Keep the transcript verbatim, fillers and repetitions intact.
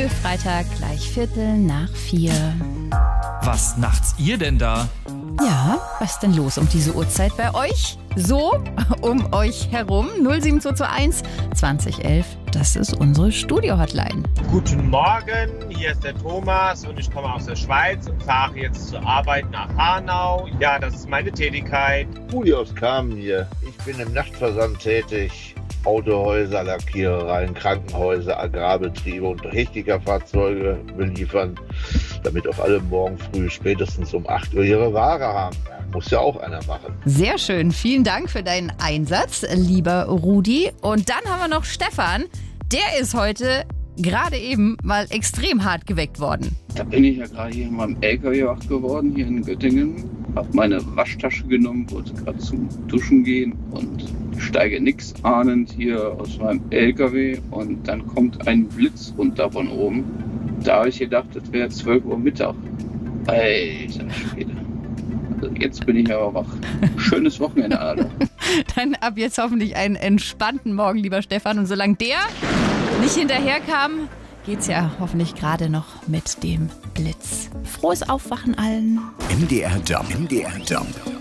Früh, Freitag, gleich Viertel nach vier. Was nachts ihr denn da? Ja, was ist denn los um diese Uhrzeit bei euch? So, um euch herum. null sieben zwei zwei eins zwanzig elf, das ist unsere Studio-Hotline. Guten Morgen, hier ist der Thomas und ich komme aus der Schweiz und fahre jetzt zur Arbeit nach Hanau. Ja, das ist meine Tätigkeit. Uli aus Kamen hier. Ich bin im Nachtversand tätig. Autohäuser, Lackierereien, Krankenhäuser, Agrarbetriebe und Technikerfahrzeuge beliefern, damit auch alle morgen früh spätestens um acht Uhr ihre Ware haben. Muss ja auch einer machen. Sehr schön, vielen Dank für deinen Einsatz, lieber Rudi. Und dann haben wir noch Stefan, der ist heute gerade eben mal extrem hart geweckt worden. Da bin ich ja gerade hier in meinem L K W wach geworden, hier in Göttingen. Hab meine Waschtasche genommen, wollte gerade zum Duschen gehen und steige nix ahnend hier aus meinem L K W und dann kommt ein Blitz runter von oben. Da habe ich gedacht, das wäre zwölf Uhr Mittag. Alter Schwede. Also jetzt bin ich aber wach. Schönes Wochenende, Alter. Dann ab jetzt hoffentlich einen entspannten Morgen, lieber Stefan. Und solange der nicht hinterherkam, geht's ja hoffentlich gerade noch mit dem Blitz. Frohes Aufwachen allen. M D R Jump. M D R Jump.